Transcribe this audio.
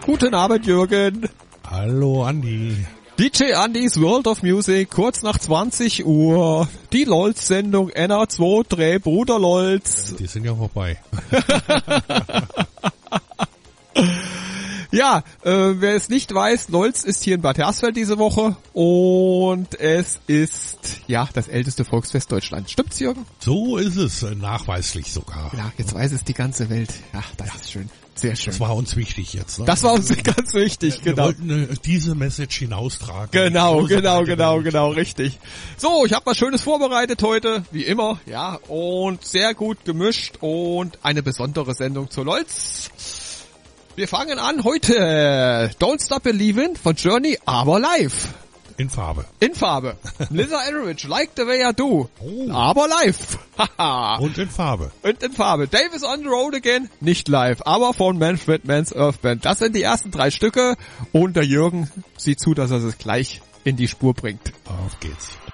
Guten Abend, Jürgen. Hallo, Andi. DJ Andys World of Music, kurz nach 20 Uhr. Die LOLz-Sendung NR2 3 Bruder LOLz. Die sind ja vorbei. Ja, wer es nicht weiß, LOLz ist hier in Bad Hersfeld diese Woche und es ist, ja, das älteste Volksfest Deutschlands. Stimmt's, Jürgen? So ist es, nachweislich sogar. Ja, jetzt weiß es die ganze Welt. Ja, das ist schön. Sehr schön. Das war uns wichtig jetzt. Ne? Das war uns ganz wichtig, Wir genau. wollten diese Message hinaustragen. Genau, richtig. So, ich habe was Schönes vorbereitet heute, wie immer, ja, und sehr gut gemischt und eine besondere Sendung zur LOLz. Wir fangen an heute. Don't Stop Believin' von Journey, aber live. In Farbe. In Farbe. Lisa Etheridge, Like the Way I Do. Oh. Aber live. Und in Farbe. Und in Farbe. Dave is on the road again. Nicht live, aber von Manfred Mann's Earth Band. Das sind die ersten 3 Stücke. Und der Jürgen sieht zu, dass er es gleich in die Spur bringt. Auf geht's.